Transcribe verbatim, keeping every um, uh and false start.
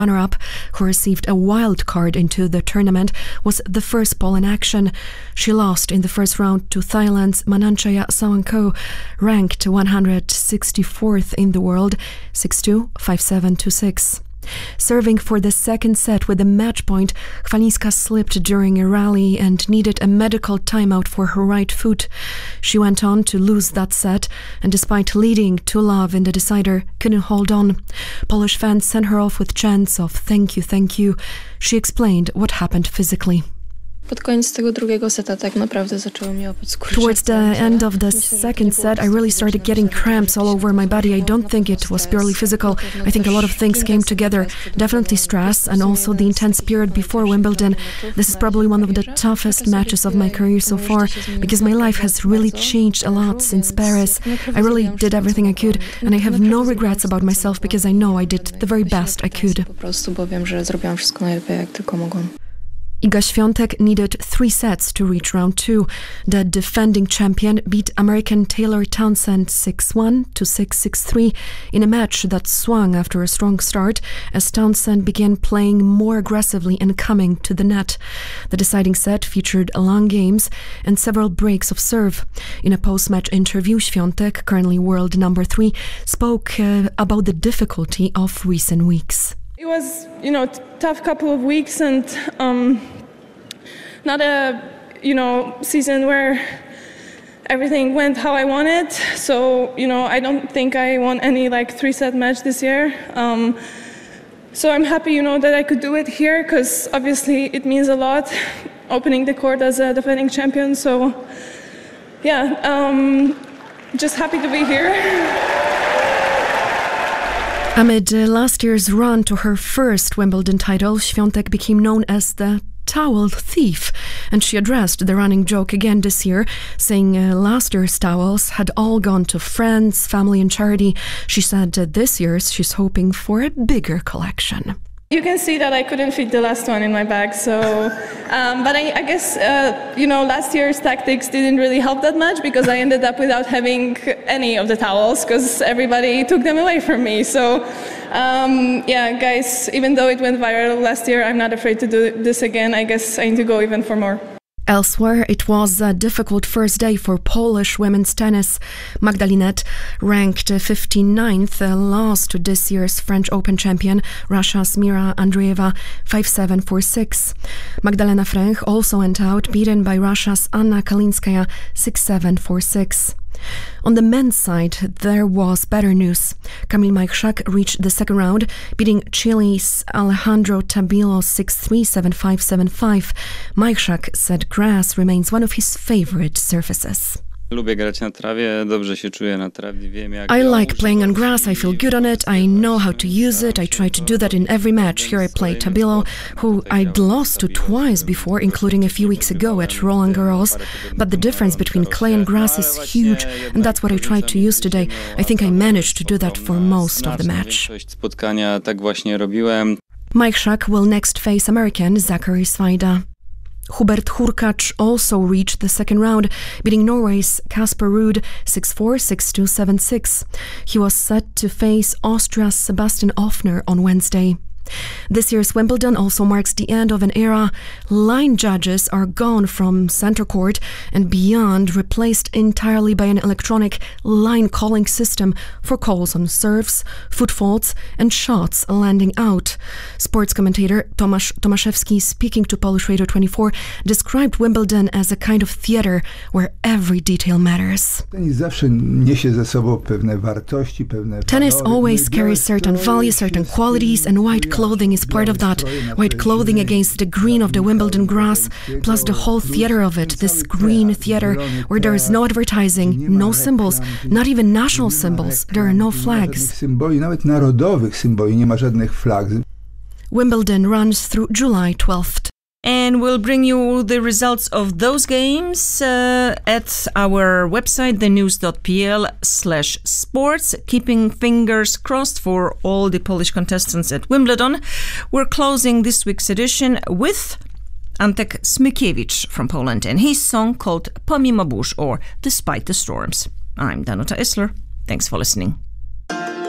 runner-up, who received a wild card into the tournament, was the first Pole in action. She lost in the first round to Thailand's Mananchaya Sawanko, ranked one hundred sixty-fourth in the world, six two, five seven, two six. Serving for the second set with a match point, Chwalińska slipped during a rally and needed a medical timeout for her right foot. She went on to lose that set and, despite leading two love in the decider, couldn't hold on. Polish fans sent her off with chants of "thank you, thank you." She explained what happened physically. Towards the end of the second set, I really started getting cramps all over my body. I don't think it was purely physical. I think a lot of things came together. Definitely stress and also the intense period before Wimbledon. This is probably one of the toughest matches of my career so far, because my life has really changed a lot since Paris. I really did everything I could, and I have no regrets about myself because I know I did the very best I could. Iga Świątek needed three sets to reach round two. The defending champion beat American Taylor Townsend six one to six six three in a match that swung after a strong start as Townsend began playing more aggressively and coming to the net. The deciding set featured long games and several breaks of serve. In a post-match interview, Świątek, currently world number three, spoke uh, about the difficulty of recent weeks. It was, you know, tough couple of weeks and um, not a, you know, season where everything went how I wanted. So, you know, I don't think I won any like three-set match this year. Um, so I'm happy, you know, that I could do it here because obviously it means a lot, opening the court as a defending champion. So, yeah, um, just happy to be here. Amid uh, last year's run to her first Wimbledon title, Świątek became known as the towel thief, and she addressed the running joke again this year, saying uh, last year's towels had all gone to friends, family and charity. She said uh, this year's she's hoping for a bigger collection. You can see that I couldn't fit the last one in my bag, so, um, but I, I guess, uh, you know, last year's tactics didn't really help that much because I ended up without having any of the towels because everybody took them away from me. So, um, yeah, guys, even though it went viral last year, I'm not afraid to do this again. I guess I need to go even for more. Elsewhere, it was a difficult first day for Polish women's tennis. Magdalena, ranked fifty-ninth, lost to this year's French Open champion, Russia's Mira Andreeva, five seven, four six. Magdalena Fręch also went out, beaten by Russia's Anna Kalinskaya, six seven, four six. On the men's side, there was better news. Kamil Majchrzak reached the second round, beating Chile's Alejandro Tabilo six three, seven five, seven five. Majchrzak said grass remains one of his favorite surfaces. I like playing on grass, I feel good on it, I know how to use it, I try to do that in every match. Here I play Tabilo, who I'd lost to twice before, including a few weeks ago at Roland Garros. But the difference between clay and grass is huge, and that's what I tried to use today. I think I managed to do that for most of the match. Majchrzak will next face American Zachary Svajda. Hubert Hurkacz also reached the second round, beating Norway's Kasper Ruud six four, six two, seven six. He was set to face Austria's Sebastian Ofner on Wednesday. This year's Wimbledon also marks the end of an era. Line judges are gone from center court and beyond, replaced entirely by an electronic line calling system for calls on serves, foot faults and shots landing out. Sports commentator Tomasz Tomaszewski, speaking to Polish Radio twenty-four, described Wimbledon as a kind of theater where every detail matters. Tennis always carries certain values, certain qualities, and white clothing is part of that. White clothing against the green of the Wimbledon grass, plus the whole theater of it, this green theater where there is no advertising, no symbols, not even national symbols, there are no flags. Wimbledon runs through July twelfth. And we'll bring you the results of those games uh, at our website, thenews.pl slash sports. Keeping fingers crossed for all the Polish contestants at Wimbledon. We're closing this week's edition with Antek Smykiewicz from Poland and his song called Pomimo burz, or Despite the Storms. I'm Danuta Isler. Thanks for listening.